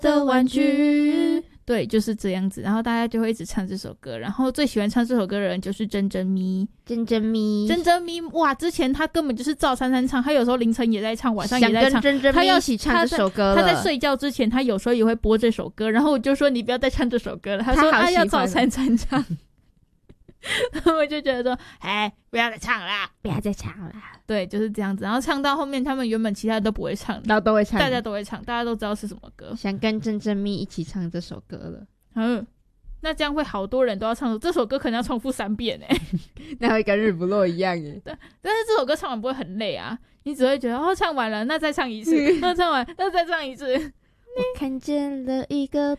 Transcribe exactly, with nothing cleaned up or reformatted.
的玩具。对，就是这样子，然后大家就会一直唱这首歌，然后最喜欢唱这首歌的人就是珍珍咪。 珍珍咪珍珍咪，哇，之前他根本就是照珊珊唱，他有时候凌晨也在唱，晚上也在唱， 想跟珍珍咪一起唱这首歌了。 他在睡觉之前他有时候也会播这首歌，然后我就说你不要再唱这首歌了，他说他要照珊珊唱。然后我就觉得说哎，不要再唱啦， 不要再唱啦。 对，就是这样子，然后唱到后面他们原本其他都不会唱， 然后都会唱， 大家都会唱，大家都知道是什么歌， 想跟珍珍咪一起唱这首歌了。 嗯，那这样会好多人都要唱这首歌，可能要重复三遍耶。 那会跟日不落一样耶。 但但是这首歌唱完不会很累啊，你只会觉得哦，唱完了那再唱一次，那唱完那再唱一次。 我看见了一个